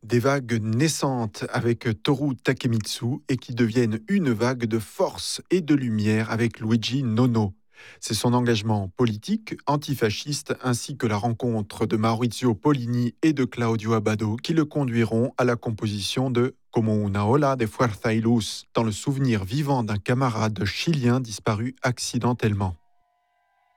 Des vagues naissantes avec Toru Takemitsu et qui deviennent une vague de force et de lumière avec Luigi Nono. C'est son engagement politique, antifasciste, ainsi que la rencontre de Maurizio Pollini et de Claudio Abbado qui le conduiront à la composition de Como una ola de fuerza y luz, dans le souvenir vivant d'un camarade chilien disparu accidentellement.